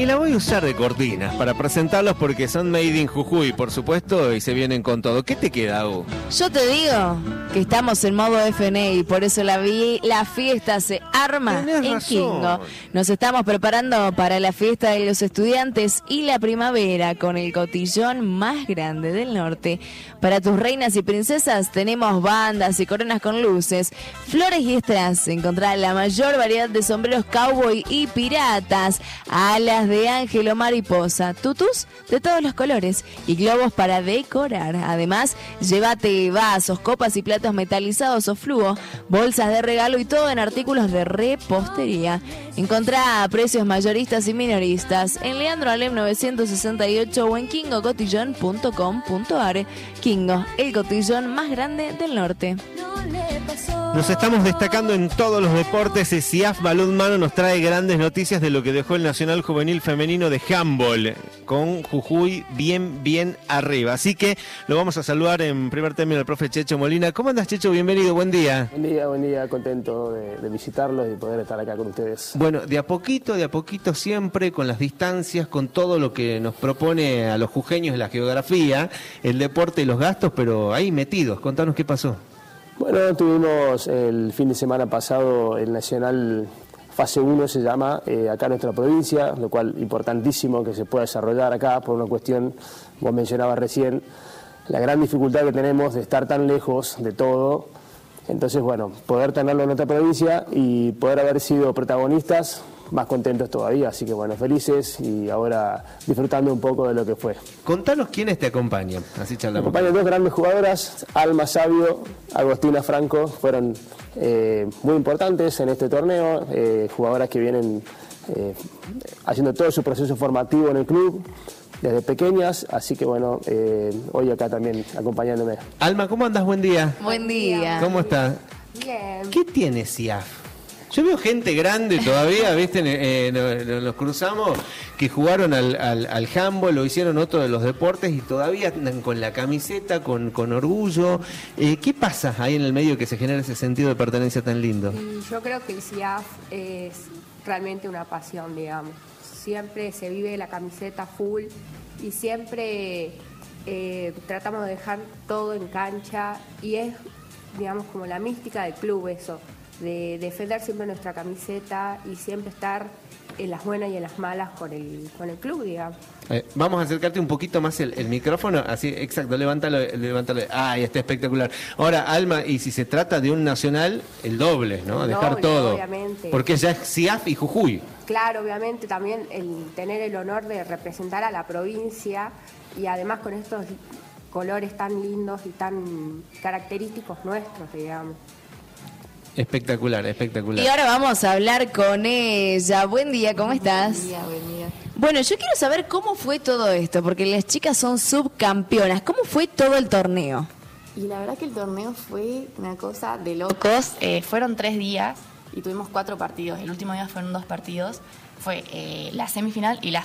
Y la voy a usar de cortina para presentarlos porque son made in Jujuy, por supuesto, y se vienen con todo. ¿Qué te queda, U? Yo te digo que estamos en modo FNA y por eso la fiesta se arma Tenés en razón. Kingo. Nos estamos preparando para la fiesta de los estudiantes y la primavera con el cotillón más grande del norte. Para tus reinas y princesas tenemos bandas y coronas con luces, flores y strass. Encontrá la mayor variedad de sombreros cowboy y piratas, alas de ángel o mariposa, tutus de todos los colores y globos para decorar. Además, llévate vasos, copas y platos metalizados o fluo, bolsas de regalo y todo en artículos de repostería. Encontrá precios mayoristas y minoristas en Leandro Alem 968 o en kingocotillon.com.ar. Kingo, el cotillón más grande del norte. Nos estamos destacando en todos los deportes. CIAF Balonmano nos trae grandes noticias de lo que dejó el Nacional Juvenil Femenino de Handball, con Jujuy bien arriba. Así que lo vamos a saludar en primer término al profe Checho Molina. ¿Cómo andas, Checho? Bienvenido, buen día. Buen día, contento de visitarlos y poder estar acá con ustedes. Bueno, de a poquito siempre, con las distancias, con todo lo que nos propone a los jujeños la geografía, el deporte y los gastos, pero ahí metidos. Contanos qué pasó. Bueno, tuvimos el fin de semana pasado el Nacional Fase 1 se llama, acá en nuestra provincia, lo cual importantísimo que se pueda desarrollar acá por una cuestión, vos mencionabas recién, la gran dificultad que tenemos de estar tan lejos de todo. Entonces, bueno, poder tenerlo en otra provincia y poder haber sido protagonistas, más contentos todavía. Así que, bueno, felices y ahora disfrutando un poco de lo que fue. Contanos quiénes te acompañan, así Me charlamos. acompañan dos grandes jugadoras, Alma Sabio, Agostina Franco, fueron muy importantes en este torneo, jugadoras que vienen haciendo todo su proceso formativo en el club desde pequeñas, así que bueno, hoy acá también acompañándome. Alma, ¿cómo andas? Buen día. Buen día. ¿Cómo estás? Bien. ¿Qué tiene CIAF? Yo veo gente grande todavía, ¿viste? Nos cruzamos, que jugaron al handball, lo hicieron otro de los deportes y todavía andan con la camiseta, con orgullo. ¿Qué pasa ahí en el medio que se genera ese sentido de pertenencia tan lindo? Y yo creo que el CIAF es realmente una pasión, digamos. Siempre se vive la camiseta full y siempre tratamos de dejar todo en cancha y es, digamos, como la mística del club eso. De defender siempre nuestra camiseta y siempre estar en las buenas y en las malas con el club, digamos. Vamos a acercarte un poquito más el micrófono, así, exacto, levántalo. Ay, está espectacular. Ahora, Alma, y si se trata de un nacional, el doble, ¿no? Dejar Doble, todo. obviamente. Porque ya es CIAF y Jujuy. Claro, obviamente también el tener el honor de representar a la provincia y además con estos colores tan lindos y tan característicos nuestros, digamos. Espectacular. Y ahora vamos a hablar con ella. Buen día, ¿cómo estás? Buen día. Bueno, yo quiero saber cómo fue todo esto, porque las chicas son subcampeonas. ¿Cómo fue todo el torneo? Y la verdad que el torneo fue una cosa de locos. Fueron 3 días y tuvimos 4 partidos. El último día fueron 2 partidos. Fue la semifinal y la